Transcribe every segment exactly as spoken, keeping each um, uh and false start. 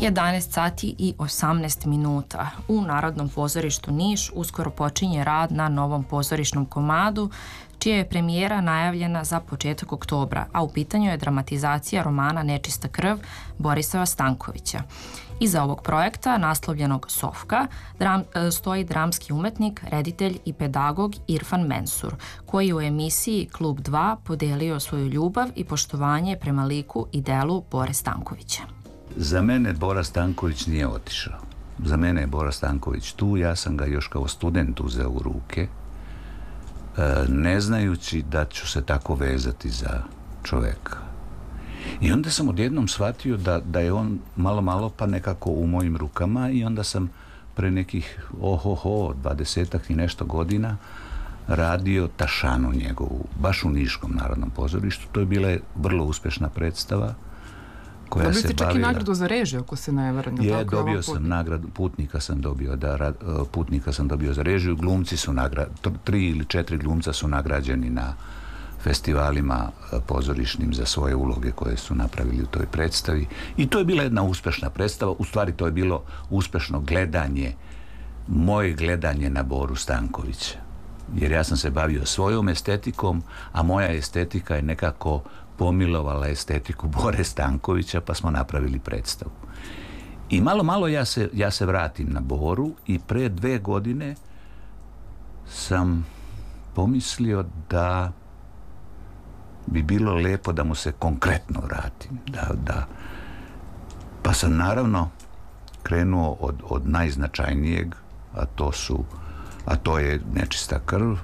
jedanaest sati i osamnaest minuta. U Narodnom pozorištu Niš uskoro počinje rad na novom pozorišnom komadu, čija je premijera najavljena za početak oktobra, a u pitanju je dramatizacija romana Nečista krv Borislava Stankovića. Iza ovog projekta, naslovljenog Sofka, dram, stoji dramski umetnik, reditelj i pedagog Irfan Mensur, koji u emisiji Klub dva podelio svoju ljubav i poštovanje prema liku i delu Bore Stankovića. Za mene Bora Stanković nije otišao. Za mene je Bora Stanković tu, ja sam ga još kao student uzeo u ruke, ne znajući da ću se tako vezati za čoveka. I onda sam odjednom shvatio da, da je on malo malo pa nekako u mojim rukama i onda sam pre nekih ohoho, dvadesetak i nešto godina radio Tašanu njegovu, baš u Niškom Narodnom pozorištu. To je bila vrlo uspešna predstava koja dobili se ste čak bavila... i nagradu za režiju, ako se ne varam. Je, dobio sam nagradu, putnika sam dobio, da, putnika sam dobio za režiju, glumci su nagra... tri ili četiri glumca su nagrađeni na festivalima pozorišnim za svoje uloge koje su napravili u toj predstavi. I to je bila jedna uspešna predstava, u stvari to je bilo uspešno gledanje, moje gledanje na Boru Stankovića. Jer ja sam se bavio svojom estetikom, a moja estetika je nekako pomilovala estetiku Bore Stankovića, pa smo napravili predstavu. I malo, malo ja se, ja se vratim na Boru i pre dve godine sam pomislio da bi bilo lepo da mu se konkretno vratim. Da, da. Pa sam naravno krenuo od, od najznačajnijeg, a to su, a to je Nečista krv,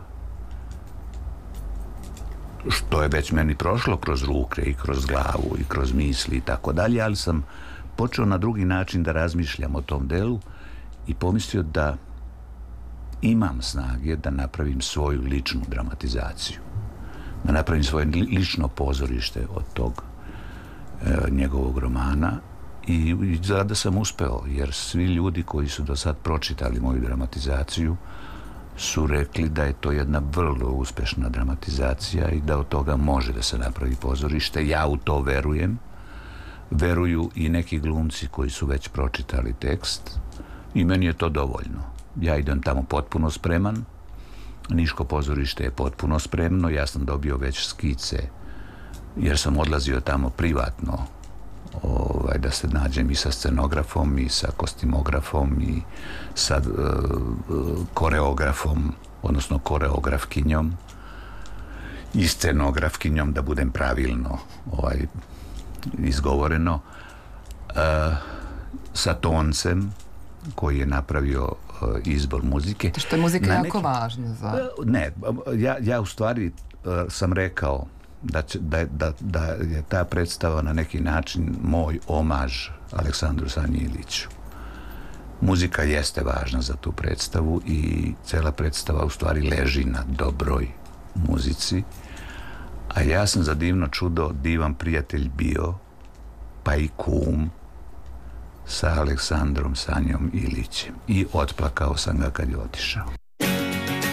što je već meni prošlo kroz ruke i kroz glavu i kroz misli i tako dalje, ali sam počeo na drugi način da razmišljam o tom delu i pomislio da imam snage da napravim svoju ličnu dramatizaciju, da napravim svoje lično pozorište od tog e, njegovog romana i, i zada sam uspeo, jer svi ljudi koji su do sad pročitali moju dramatizaciju su rekli da je to jedna vrlo uspešna dramatizacija i da od toga može da se napravi pozorište. Ja u to verujem. Veruju i neki glumci koji su već pročitali tekst i meni je to dovoljno. Ja idem tamo potpuno spreman. Niško pozorište je potpuno spremno. Ja sam dobio već skice jer sam odlazio tamo privatno ovaj, da se nađem i sa scenografom i sa kostimografom i sa uh, koreografom, odnosno koreografkinjom i scenografkinjom, da budem pravilno ovaj, izgovoreno, uh, sa toncem koji je napravio uh, izbor muzike. To što je muzika Na jako neki... važna za... Uh, ne, ja, ja u stvari uh, sam rekao Da, će, da, da, da je ta predstava na neki način moj omaž Aleksandru Sanji Iliću. Muzika jeste važna za tu predstavu i cela predstava u stvari leži na dobroj muzici, a ja sam za divno čudo divan prijatelj bio, pa i kum sa Aleksandrom Sanjom Ilićem i otplakao sam ga kad je otišao.